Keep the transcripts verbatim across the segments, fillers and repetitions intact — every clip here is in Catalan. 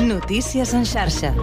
Notícies en xarxa.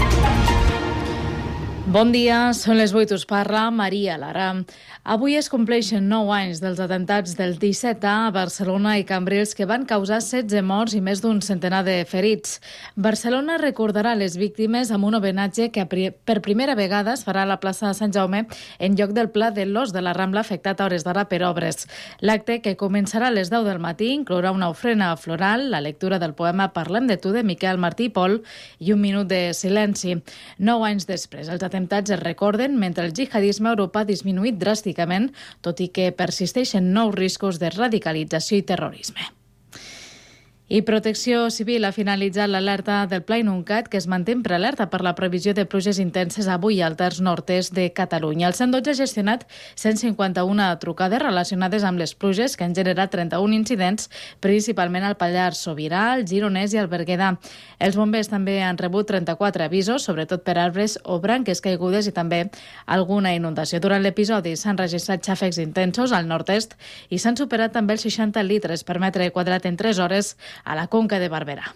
Bon dia, són les vuit, us parla Maria Lara. Avui es compleixen nou anys dels atemptats del disset A a Barcelona i Cambrils que van causar setze morts i més d'un centenar de ferits. Barcelona recordarà les víctimes amb un homenatge que per primera vegada es farà a la plaça de Sant Jaume en lloc del Pla de l'Os de la Rambla afectat a hores d'ara per obres. L'acte, que començarà a les deu del matí, inclourà una ofrena floral, la lectura del poema Parlem de tu de Miquel Martí i Pol i un minut de silenci. Nou anys després, els atemptats es recorden mentre el jihadisme a Europa ha disminuït dràsticament, tot i que persisteixen nous riscos de radicalització i terrorisme. I Protecció Civil ha finalitzat l'alerta del Pla Inuncat, que es manté en prealerta per la previsió de pluges intenses avui al terç nord-est de Catalunya. El cent dotze ha gestionat cent cinquanta-una trucades relacionades amb les pluges, que han generat trenta-un incidents, principalment al Pallars Sobirà, al Gironès i al Berguedà. Els bombers també han rebut trenta-quatre avisos, sobretot per arbres o branques caigudes i també alguna inundació. Durant l'episodi s'han registrat xàfecs intensos al nord-est i s'han superat també els seixanta litres per metre quadrat en tres hores a la Conca de Barberà.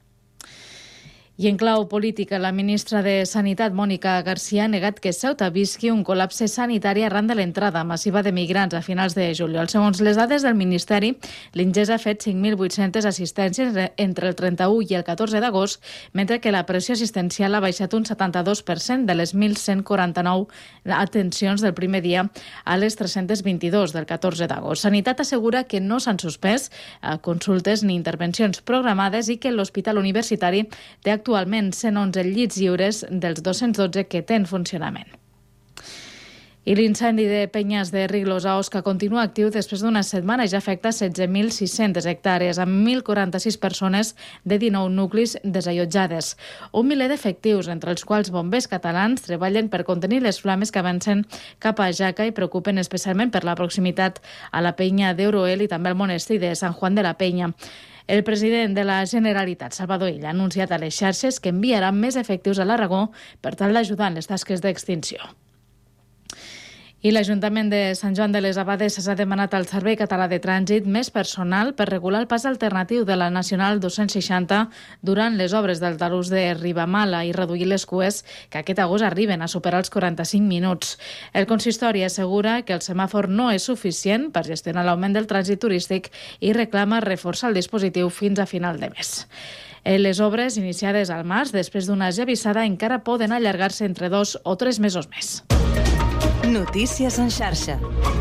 I en clau política, la ministra de Sanitat, Mònica García, ha negat que Ceuta visqui un col·lapse sanitari arran de l'entrada massiva de migrants a finals de juliol. Segons les dades del Ministeri, l'Ingés ha fet cinc mil vuit-centes assistències entre el trenta-u i el catorze d'agost, mentre que la pressió assistencial ha baixat un setanta-dos per cent de les mil cent quaranta-nou atencions del primer dia a les tres-centes vint-i-dos del catorze d'agost. Sanitat assegura que no s'han suspès consultes ni intervencions programades i que l'Hospital Universitari té actualment cent onze llits lliures dels dos-cents dotze que té en funcionament. I l'incendi de Penyes de Riglos a Osca continua actiu després d'una setmana i ja afecta setze mil sis-centes hectàrees amb mil quaranta-sis persones de dinou nuclis desallotjades. Un miler d'efectius, entre els quals bombers catalans, treballen per contenir les flames que avancen cap a Jaca i preocupen especialment per la proximitat a la penya d'Euroel i també al monestir de Sant Juan de la Penya. El president de la Generalitat, Salvador Illa, ha anunciat a les xarxes que enviarà més efectius a l'Aragó per tal d'ajudar en les tasques d'extinció. I l'Ajuntament de Sant Joan de les Abadesses ha demanat al Servei Català de Trànsit més personal per regular el pas alternatiu de la Nacional dos-cents seixanta durant les obres del talús de Ribamala i reduir les cues que aquest agost arriben a superar els quaranta-cinc minuts. El consistori assegura que el semàfor no és suficient per gestionar l'augment del trànsit turístic i reclama reforçar el dispositiu fins a final de mes. Les obres iniciades al març, després d'una esllavissada, encara poden allargar-se entre dos o tres mesos més. Notícies en xarxa.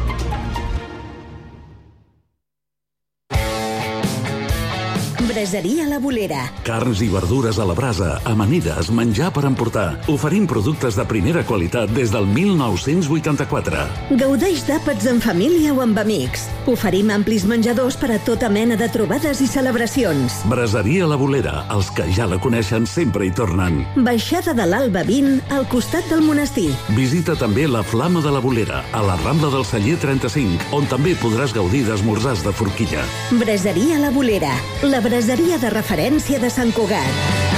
Braseria La Bolera. Carns i verdures a la brasa, amanides, menjar per emportar. Oferim productes de primera qualitat des del mil nou-cents vuitanta-quatre. Gaudeix d'àpats en família o amb amics. Oferim amplis menjadors per a tota mena de trobades i celebracions. Braseria La Bolera. Els que ja la coneixen sempre hi tornen. Baixada de l'Alba vint, al costat del monestir. Visita també la Flama de la Bolera, a la Rambla del Celler trenta-cinc, on també podràs gaudir d'esmorzars de forquilla. Braseria La Bolera. La braseria de referència de Sant Cugat.